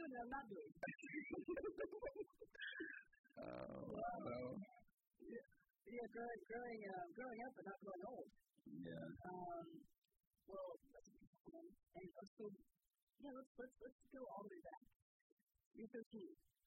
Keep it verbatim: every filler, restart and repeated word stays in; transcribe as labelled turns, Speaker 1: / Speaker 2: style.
Speaker 1: doing that I'm not doing?
Speaker 2: uh,
Speaker 1: well,
Speaker 2: well,
Speaker 1: yeah, yeah, growing, growing, uh, growing up and not growing old.
Speaker 2: Yeah.
Speaker 1: Um, well, and uh, so, yeah, let's, let's, let's go all the way back. You're fifteen.